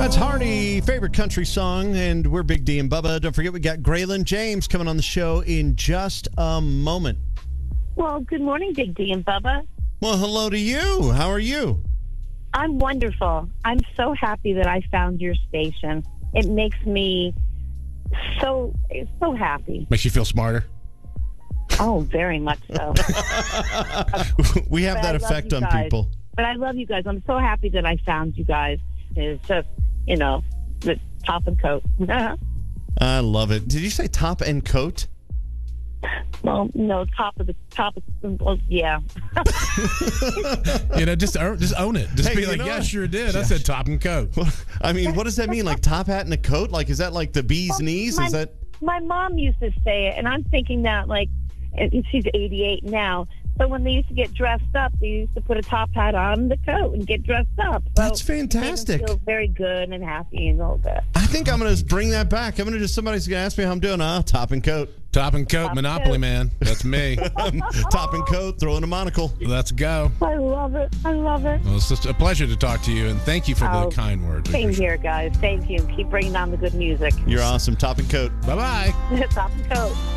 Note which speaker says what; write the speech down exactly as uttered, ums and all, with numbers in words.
Speaker 1: That's Hardy, favorite country song, and we're Big D and Bubba. Don't forget, we got Graylin James coming on the show in just a moment.
Speaker 2: Well, good morning, Big D and Bubba.
Speaker 1: Well, hello to you. How are you?
Speaker 2: I'm wonderful. I'm so happy that I found your station. It makes me so so happy.
Speaker 3: Makes you feel smarter?
Speaker 2: Oh, very much so.
Speaker 1: We have
Speaker 2: But
Speaker 1: that
Speaker 2: I love
Speaker 1: effect
Speaker 2: you
Speaker 1: on
Speaker 2: guys.
Speaker 1: people.
Speaker 2: But I love you guys. I'm so happy that I found you guys. It's just, you know, the top and coat.
Speaker 1: I love it. Did you say top and coat?
Speaker 2: Well, no, top of the top of well, yeah.
Speaker 3: You know, just own, just own it. Just
Speaker 1: Hey,
Speaker 3: be
Speaker 1: you
Speaker 3: like,
Speaker 1: know
Speaker 3: yeah,
Speaker 1: what?
Speaker 3: sure did. I said top and coat.
Speaker 1: I mean, what does that mean? Like top hat and a coat? Like, is that like the bee's
Speaker 2: Well,
Speaker 1: knees?
Speaker 2: my,
Speaker 1: Is that?
Speaker 2: My mom used to say it, and I'm thinking that, like, and she's eighty-eight now. So when they used to get dressed up, they used to put a top hat on the coat and get dressed up. So
Speaker 1: That's
Speaker 2: it made them
Speaker 1: fantastic.
Speaker 2: Feel very good and happy and all that.
Speaker 1: I think I'm going to bring that back. I'm going to just, somebody's going to ask me how I'm doing. Ah, top and coat.
Speaker 3: Top and coat,
Speaker 2: Top
Speaker 3: Monopoly
Speaker 2: coat.
Speaker 3: man. That's me.
Speaker 1: Top and coat, throwing a monocle.
Speaker 3: Let's go.
Speaker 2: I love it. I love it.
Speaker 3: Well, it's just a pleasure to talk to you, and thank you for
Speaker 2: Oh,
Speaker 3: the kind words.
Speaker 2: Same here, guys. Thank you. Keep bringing on the good music.
Speaker 1: You're awesome. Top and coat.
Speaker 3: Bye-bye.
Speaker 2: Top and coat.